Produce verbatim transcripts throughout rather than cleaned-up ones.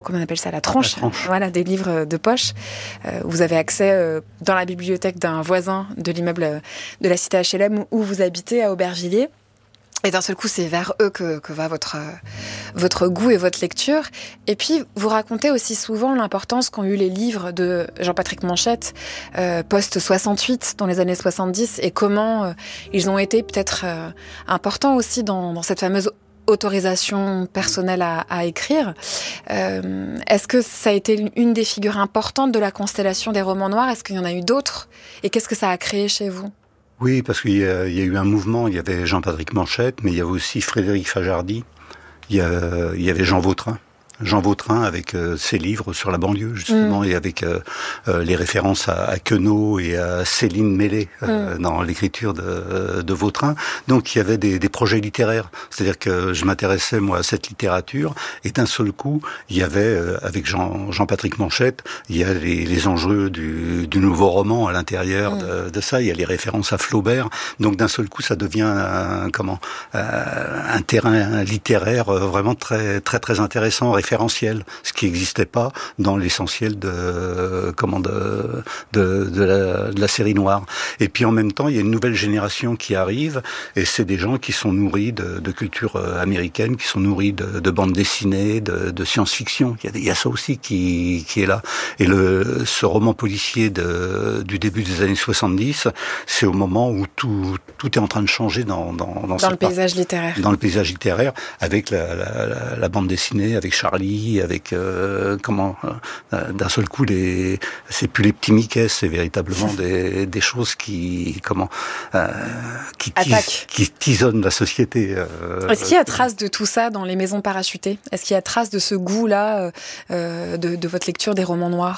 comment on appelle ça, la tranche, la tranche. Voilà, des livres de poche. Euh, vous avez accès euh, dans la bibliothèque d'un voisin de l'immeuble de la cité H L M où vous habitez à Aubervilliers. Et d'un seul coup, c'est vers eux que, que va votre, euh, votre goût et votre lecture. Et puis, vous racontez aussi souvent l'importance qu'ont eu les livres de Jean-Patrick Manchette, euh, post-soixante-huit, dans les années soixante-dix, et comment euh, ils ont été peut-être euh, importants aussi dans, dans cette fameuse autorisation personnelle à, à écrire. Euh, est-ce que ça a été une des figures importantes de la constellation des romans noirs ? Est-ce qu'il y en a eu d'autres ? Et qu'est-ce que ça a créé chez vous ? Oui, parce qu'il y a, il y a eu un mouvement, il y avait Jean-Patrick Manchette, mais il y avait aussi Frédéric Fajardy, il y, a, il y avait Jean Vautrin. Jean Vautrin avec euh, ses livres sur la banlieue, justement, mmh. et avec euh, euh, les références à, à Queneau et à Céline Mélé euh, mmh. dans l'écriture de, de Vautrin. Donc il y avait des, des projets littéraires, c'est-à-dire que je m'intéressais moi à cette littérature, et d'un seul coup, il y avait, euh, avec Jean, Jean-Patrick Manchette, il y a les, les enjeux du, du nouveau roman à l'intérieur mmh. de, de ça, il y a les références à Flaubert, donc d'un seul coup, ça devient un, comment, euh, un terrain littéraire vraiment très très très intéressant, référentiel, ce qui n'existait pas dans l'essentiel de comment de de, de, la, de la série noire. Et puis en même temps, il y a une nouvelle génération qui arrive, et c'est des gens qui sont nourris de, de culture américaine, qui sont nourris de, de bandes dessinées, de, de science-fiction. Il y, a, il y a ça aussi qui, qui est là. Et le ce roman policier de, du début des années soixante-dix, c'est au moment où tout tout est en train de changer dans dans dans, dans le paysage part, littéraire. Dans le paysage littéraire, avec la, la, la, la bande dessinée, avec Charlie, avec euh, comment euh, d'un seul coup les c'est plus les petits Mickey, c'est véritablement des des choses qui comment euh, qui tis, qui tisonnent la société. Euh, Est-ce qu'il y a trace de tout ça dans Les Maisons parachutées ? Est-ce qu'il y a trace de ce goût-là euh, de, de votre lecture des romans noirs ?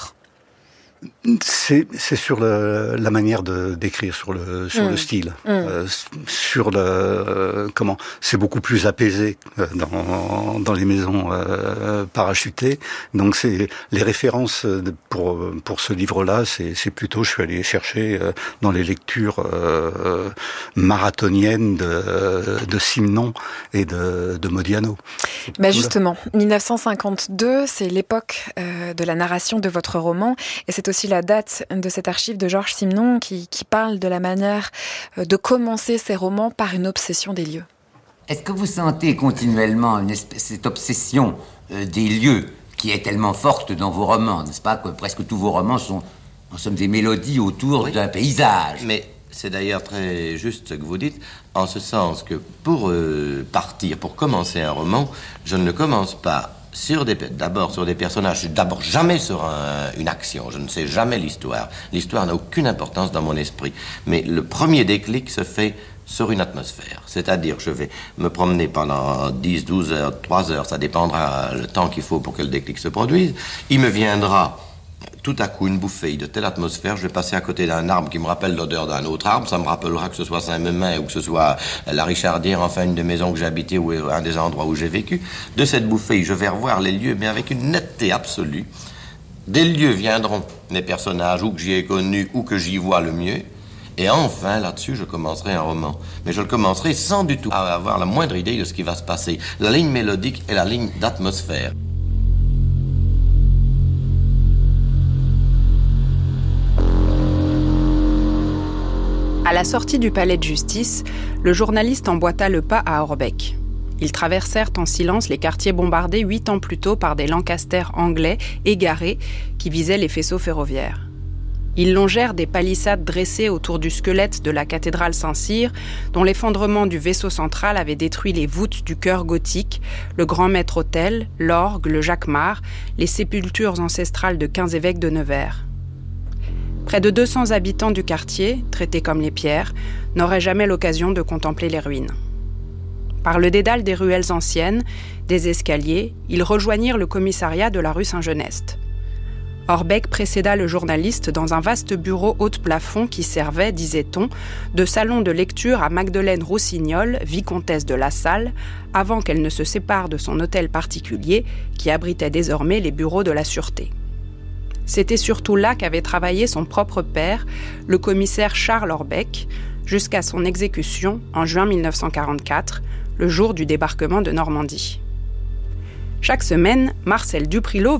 C'est, c'est sur le, la manière de d'écrire, sur le sur mmh. le style, mmh. euh, sur le euh, comment. C'est beaucoup plus apaisé dans dans les maisons euh, parachutées. Donc c'est les références pour pour ce livre-là, c'est c'est plutôt je suis allé chercher dans les lectures euh, marathoniennes de de Simenon et de de Modiano. Bah justement, dix-neuf cent cinquante-deux, c'est l'époque euh, de la narration de votre roman, et c'est aussi la date de cette archive de Georges Simenon qui, qui parle de la manière de commencer ses romans par une obsession des lieux. Est-ce que vous sentez continuellement une espèce, cette obsession euh, des lieux qui est tellement forte dans vos romans, n'est-ce pas, que presque tous vos romans sont en somme des mélodies autour oui. d'un paysage. Mais c'est d'ailleurs très juste ce que vous dites, en ce sens que pour euh, partir, pour commencer un roman, je ne le commence pas sur des, d'abord sur des personnages, d'abord jamais sur un, une action, je ne sais jamais l'histoire. L'histoire n'a aucune importance dans mon esprit. Mais le premier déclic se fait sur une atmosphère. C'est-à-dire que je vais me promener pendant dix, douze heures, trois heures, ça dépendra le temps qu'il faut pour que le déclic se produise. Il me viendra tout à coup une bouffée de telle atmosphère, je vais passer à côté d'un arbre qui me rappelle l'odeur d'un autre arbre, ça me rappellera que ce soit Saint-Mémin ou que ce soit la Richardière, enfin une des maisons que j'ai habitées ou un des endroits où j'ai vécu. De cette bouffée, je vais revoir les lieux, mais avec une netteté absolue. Des lieux viendront mes personnages, ou que j'y ai connus, ou que j'y vois le mieux. Et enfin, là-dessus, je commencerai un roman. Mais je le commencerai sans du tout avoir la moindre idée de ce qui va se passer. La ligne mélodique et la ligne d'atmosphère. À la sortie du palais de justice, le journaliste emboîta le pas à Orbeck. Ils traversèrent en silence les quartiers bombardés huit ans plus tôt par des Lancaster anglais égarés qui visaient les faisceaux ferroviaires. Ils longèrent des palissades dressées autour du squelette de la cathédrale Saint-Cyr, dont l'effondrement du vaisseau central avait détruit les voûtes du chœur gothique, le grand maître-autel, l'orgue, le jacquemart, les sépultures ancestrales de quinze évêques de Nevers. Près de deux cents habitants du quartier, traités comme les pierres, n'auraient jamais l'occasion de contempler les ruines. Par le dédale des ruelles anciennes, des escaliers, ils rejoignirent le commissariat de la rue Saint-Genest. Orbeck précéda le journaliste dans un vaste bureau haut de plafond qui servait, disait-on, de salon de lecture à Magdeleine Roussignol, vicomtesse de La Salle, avant qu'elle ne se sépare de son hôtel particulier qui abritait désormais les bureaux de la sûreté. C'était surtout là qu'avait travaillé son propre père, le commissaire Charles Orbeck, jusqu'à son exécution en juin dix-neuf cent quarante-quatre, le jour du débarquement de Normandie. Chaque semaine, Marcel Duprilot